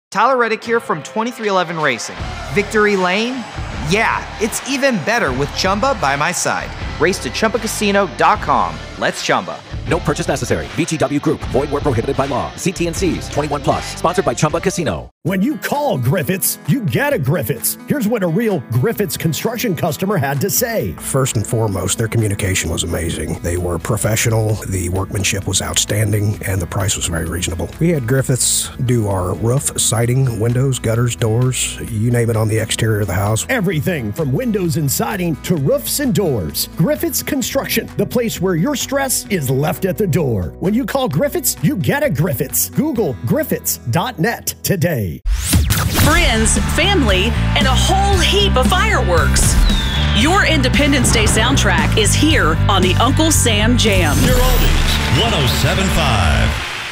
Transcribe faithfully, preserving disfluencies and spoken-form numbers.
Tyler Reddick here from twenty-three eleven Racing. Victory Lane? Yeah, it's even better with Chumba by my side. Race to Chumba Casino dot com. Let's Chumba. No purchase necessary. V G W Group. Void where prohibited by law. See T N Cs. twenty-one plus. Sponsored by Chumba Casino. When you call Griffiths, you get a Griffiths. Here's what a real Griffiths construction customer had to say. First and foremost, their communication was amazing. They were professional, the workmanship was outstanding, and the price was very reasonable. We had Griffiths do our roof, siding, windows, gutters, doors, you name it on the exterior of the house. Everything from windows and siding to roofs and doors. Griffiths Construction, the place where your stress is left at the door. When you call Griffiths, you get a Griffiths. Google Griffiths dot net today. Friends, family, and a whole heap of fireworks. Your Independence Day soundtrack is here on the Uncle Sam Jam. Your oldies, one oh seven point five.